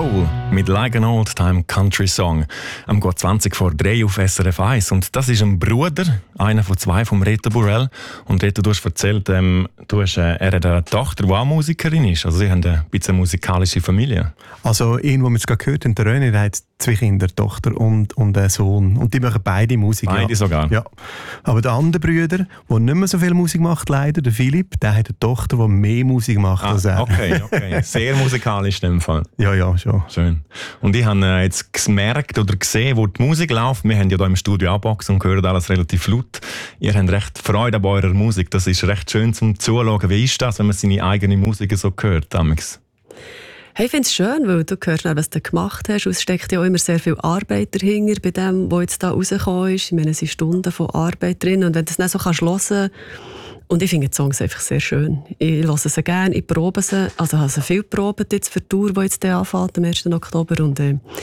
Soul mit Like an Old Time Country Song. Am geht 20 vor 3 auf SRF 1. Und das ist ein Bruder, einer von 2 vom Reto Burrell. Und Reto, du hast erzählt, er hat eine Tochter, die auch Musikerin ist. Also sie haben ein bisschen eine musikalische Familie. Also ihn, wo wir es gerade gehört haben, der René, der hat 2 Kinder, eine Tochter und einen Sohn. Und die machen beide Musik. Beide sogar? Ja. Aber der andere Bruder, der nicht mehr so viel Musik macht, leider, der Philipp, der hat eine Tochter, die mehr Musik macht als er. Okay. Sehr musikalisch in dem Fall. Ja, schon. Schön. Und ich habe jetzt gemerkt oder gesehen, wo die Musik läuft. Wir haben ja hier im Studio auch Box und hören alles relativ laut. Ihr habt recht Freude an eurer Musik. Das ist recht schön zum Zuschauen. Wie ist das, wenn man seine eigene Musik so hört? Hey, ich finde es schön, weil du hörst, was du gemacht hast. Es steckt ja auch immer sehr viel Arbeit dahinter bei dem, was jetzt da rausgekommen ist. Ich meine, es sind Stunden von Arbeit drin. Und wenn du es dann so hören kannst, und ich finde die Songs einfach sehr schön. Ich höre sie gerne, ich probe sie. Also ich habe sie viel geprobt jetzt für die Tour, die jetzt anfängt am 1. Oktober. Und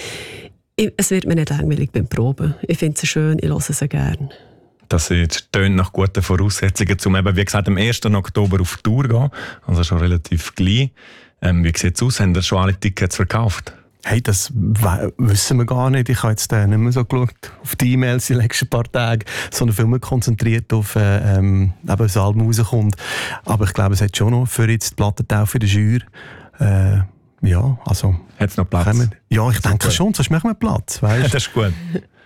es wird mir nicht langweilig beim Proben. Ich finde sie schön, ich höre sie gerne. Das tönt nach guten Voraussetzungen, um eben, wie gesagt, am 1. Oktober auf Tour zu gehen. Also schon relativ gleich. Wie sieht es aus? Haben ihr schon alle Tickets verkauft? Hey, das wissen wir gar nicht. Ich habe jetzt nicht mehr so geschaut auf die E-Mails die letzten paar Tage, sondern viel mehr konzentriert auf eben das Album rauskommt. Aber ich glaube, es hat schon noch für jetzt die Plattentaufe in der Jury. Ja, also... Hat es noch Platz? Ja, ich denke schon, sonst machen wir Platz. Weißt? Das ist gut.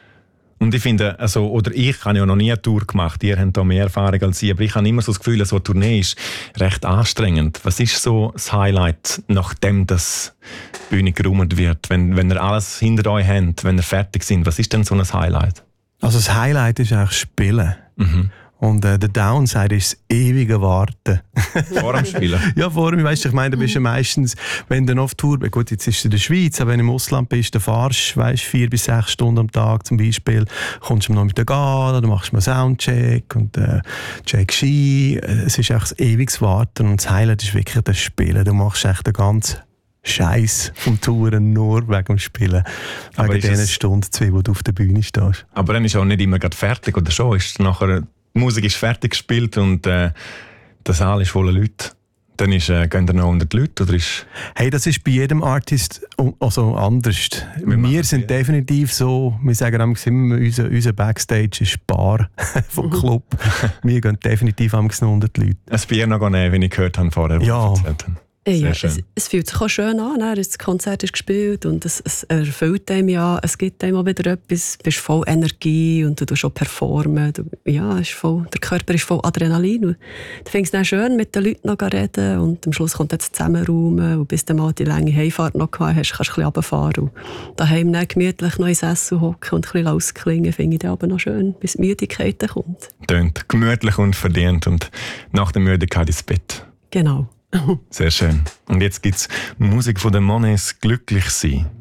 Und ich finde, ich habe ja noch nie eine Tour gemacht, ihr habt da mehr Erfahrung als ich, aber ich habe immer so das Gefühl, so eine Tournee ist recht anstrengend. Was ist so das Highlight, nachdem das Bühne geräumt wird, wenn ihr alles hinter euch habt, wenn ihr fertig sind? Was ist denn so ein Highlight? Also das Highlight ist eigentlich Spielen. Mhm. Und der Downside ist das ewige Warten. Vor dem Spielen? Ja, vor dem. Weißt du, ich meine, du bist ja meistens, wenn du auf Tour bist, gut, jetzt ist es in der Schweiz, aber wenn du im Ausland bist, dann fahrst du 4 bis 6 Stunden am Tag zum Beispiel, kommst du am Nachmittag an, dann machst du mal Soundcheck und checkst ein. Es ist echt ein ewiges Warten und das Highlight ist wirklich das Spielen. Du machst echt den ganzen Scheiß vom Touren nur wegen dem Spielen. Wegen diesen Stunden 2, wo du auf der Bühne stehst. Aber dann ist auch nicht immer gerade fertig, oder schon? Ist nachher... Die Musik ist fertig gespielt und der Saal ist voller Leute. Dann gehen da noch 100 Leute? Oder ist hey, das ist bei jedem Artist also anders. Wir sind definitiv so, wir sagen immer, unser Backstage ist Bar vom Club. Wir gehen definitiv noch 100 Leute. Ein Bier noch nehmen, wie ich gehört habe vorher. Ja. Ja, es fühlt sich auch schön an, das Konzert ist gespielt und es erfüllt einem ja, es gibt einem auch wieder etwas, du bist voll Energie und du tust auch performen, der Körper ist voll Adrenalin und du findest es dann schön, mit den Leuten noch zu reden und am Schluss kommt jetzt Zusammenraumen und bis du mal die lange Heimfahrt noch gehabt hast, kannst du ein bisschen runterfahren und daheim dann gemütlich noch ins Essen hocken und ein bisschen ausklingen, finde ich dann aber noch schön, bis die Müdigkeit kommt. Tönt gemütlich und verdient und nach der Müdigkeit ins Bett. Genau. Sehr schön. Und jetzt gibt es Musik von den Monets «Glücklich sein».